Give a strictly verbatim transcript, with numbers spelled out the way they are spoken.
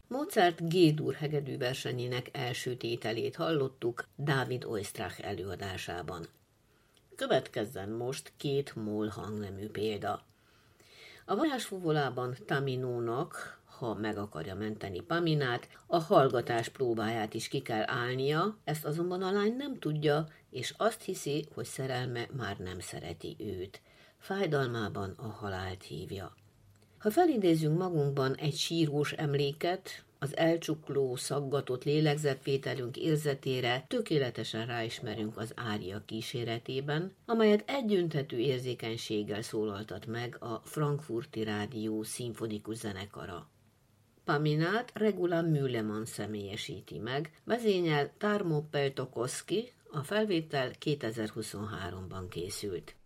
Mozart G-dur hegedű versenyének első tételét hallottuk Dávid Oistrakh előadásában. Következzen most két mol hangnemű példa. A varázsfuvolában Taminónak, ha meg akarja menteni Paminát, a hallgatás próbáját is ki kell állnia, ezt azonban a lány nem tudja, és azt hiszi, hogy szerelme már nem szereti őt. Fájdalmában a halált hívja. Ha felidézünk magunkban egy sírós emléket, az elcsukló, szaggatott lélegzetvételünk érzetére tökéletesen ráismerünk az ária kíséretében, amelyet együtthető érzékenységgel szólaltat meg a Frankfurti Rádió szimfonikus zenekara. Paminát Regula Müllemann személyesíti meg, vezényel Tarmo Peltokoski, a felvétel kétezer-huszonháromban készült.